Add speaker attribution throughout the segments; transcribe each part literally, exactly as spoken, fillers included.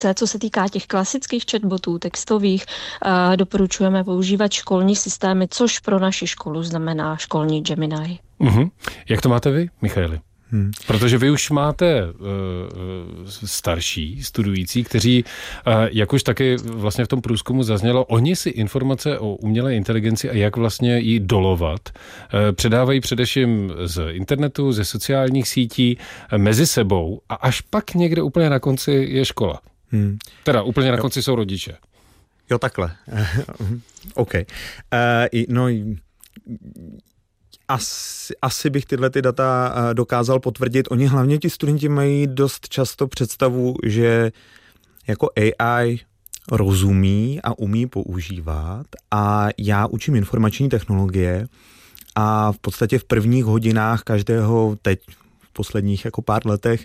Speaker 1: Co se týká těch klasických chatbotů, textových, doporučujeme používat školní systémy, což pro naši školu znamená školní Gemini.
Speaker 2: Uh-huh. Jak to máte vy, Michaeli? Hmm. Protože vy už máte uh, starší studující, kteří, uh, jak už taky vlastně v tom průzkumu zaznělo, oni si informace o umělé inteligenci a jak vlastně ji dolovat, uh, předávají především z internetu, ze sociálních sítí, uh, mezi sebou a až pak někde úplně na konci je škola. Hmm. Teda úplně na
Speaker 3: jo.
Speaker 2: konci jsou rodiče.
Speaker 3: Jo, takhle. OK. Uh, no... Asi, asi bych tyhle ty data dokázal potvrdit. Oni hlavně ti studenti mají dost často představu, že jako A I rozumí a umí používat a já učím informační technologie a v podstatě v prvních hodinách každého teď v posledních jako pár letech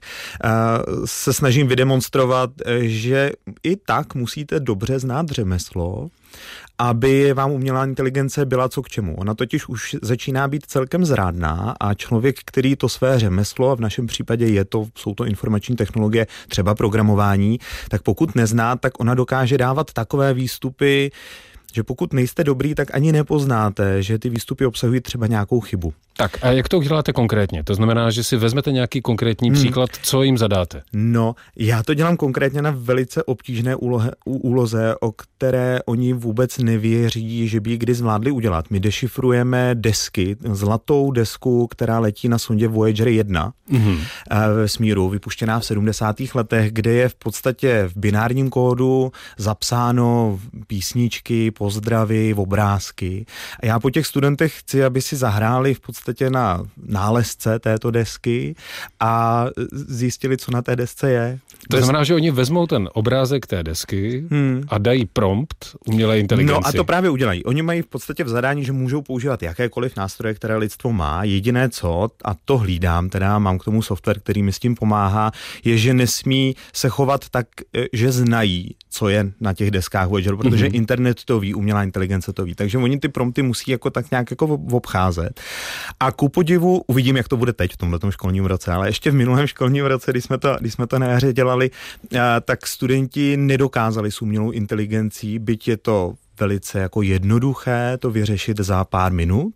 Speaker 3: se snažím vydemonstrovat, že i tak musíte dobře znát řemeslo, aby vám umělá inteligence byla co k čemu. Ona totiž už začíná být celkem zrádná a člověk, který to své řemeslo, a v našem případě je to, jsou to informační technologie, třeba programování, tak pokud nezná, tak ona dokáže dávat takové výstupy, že pokud nejste dobrý, tak ani nepoznáte, že ty výstupy obsahují třeba nějakou chybu.
Speaker 2: Tak a jak to uděláte konkrétně? To znamená, že si vezmete nějaký konkrétní hmm. příklad, co jim zadáte?
Speaker 3: No, já to dělám konkrétně na velice obtížné úlohe, úloze, o které oni vůbec nevěří, že by ji kdy zvládli udělat. My dešifrujeme desky, zlatou desku, která letí na sondě Voyager jedna hmm. ve smíru, vypuštěná v sedmdesátých letech, kde je v podstatě v binárním kódu zapsáno písničky, pozdravy, obrázky. A já po těch studentech chci, aby si zahráli v podstatě na nálezce této desky a zjistili, co na té desce je.
Speaker 2: To znamená, že oni vezmou ten obrázek té desky hmm. a dají prompt umělé inteligenci.
Speaker 3: No a to právě udělají. Oni mají v podstatě v zadání, že můžou používat jakékoliv nástroje, které lidstvo má. Jediné co, a to hlídám, teda mám k tomu software, který mi s tím pomáhá, je, že nesmí se chovat tak, že znají, co je na těch deskách Voyager, protože mm-hmm. internet to ví, umělá inteligence to ví. Takže oni ty prompty musí jako tak nějak jako obcházet. A ku podivu uvidím, jak to bude teď v tomhletom školním roce, ale ještě v minulém školním roce, když jsme to, když jsme to na jaře dělali, tak studenti nedokázali s umělou inteligencí, byť je to velice jako jednoduché to vyřešit za pár minut,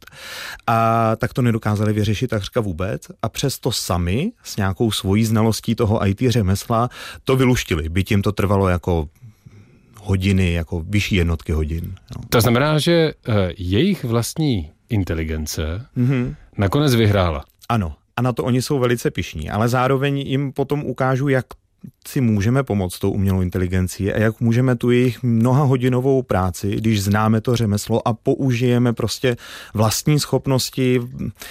Speaker 3: a tak to nedokázali vyřešit takřka vůbec a přesto sami s nějakou svojí znalostí toho í té řemesla to vyluštili, byť jim to trvalo jako hodiny, jako vyšší jednotky hodin. No.
Speaker 2: To znamená, že uh, jejich vlastní inteligence mm-hmm. nakonec vyhrála.
Speaker 3: Ano, a na to oni jsou velice pyšní, ale zároveň jim potom ukážu, jak si můžeme pomoct tou umělou inteligencí a jak můžeme tu jejich mnohahodinovou práci, když známe to řemeslo a použijeme prostě vlastní schopnosti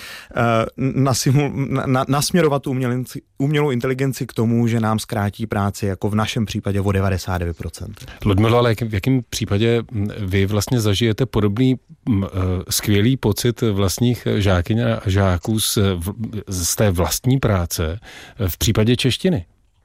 Speaker 3: nasimul, na, nasměrovat tu umělenci, umělou inteligenci k tomu, že nám zkrátí práci jako v našem případě o devadesát devět procent.
Speaker 2: Ludmilo, ale v jakém případě vy vlastně zažijete podobný uh, skvělý pocit vlastních žákyň a žáků z, z té vlastní práce v případě češtiny?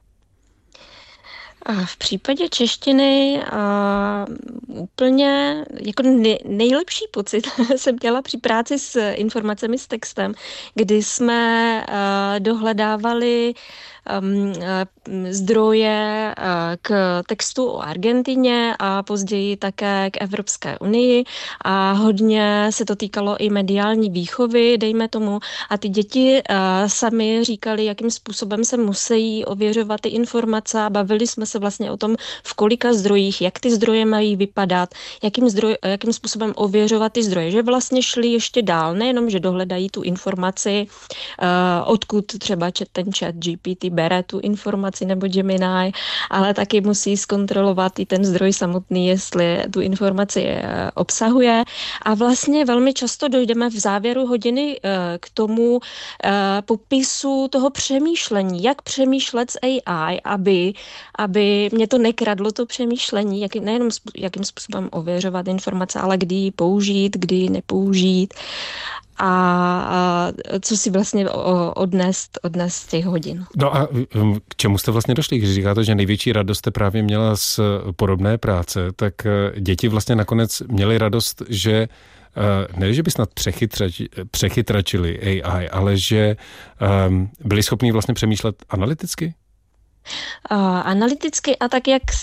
Speaker 1: A v případě češtiny a, úplně jako nej, nejlepší pocit jsem měla při práci s informacemi s textem, kdy jsme a, dohledávali um, zdroje k textu o Argentině a později také k Evropské unii a hodně se to týkalo i mediální výchovy, dejme tomu, a ty děti sami říkali, jakým způsobem se musí ověřovat ty informace a bavili jsme se vlastně o tom, v kolika zdrojích, jak ty zdroje mají vypadat, jakým, zdroj, jakým způsobem ověřovat ty zdroje, že vlastně šli ještě dál, nejenom, že dohledají tu informaci, odkud třeba ten chat G P T bere tu informaci nebo Gemini, ale taky musí zkontrolovat i ten zdroj samotný, jestli tu informaci obsahuje. A vlastně velmi často dojdeme v závěru hodiny k tomu popisu toho přemýšlení, jak přemýšlet s A I, aby, aby mě to nekradlo to přemýšlení, jak, nejenom jakým způsobem ověřovat informace, ale kdy ji použít, kdy ji nepoužít. A, a co si vlastně odnést, odnést z těch hodin.
Speaker 2: No a k čemu jste vlastně došli? Když říkáte, že největší radost jste právě měla z podobné práce, tak děti vlastně nakonec měly radost, že ne, že by snad přechytrači, přechytračili A I, ale že um, byli schopni vlastně přemýšlet analyticky?
Speaker 1: Uh, analyticky a tak, jak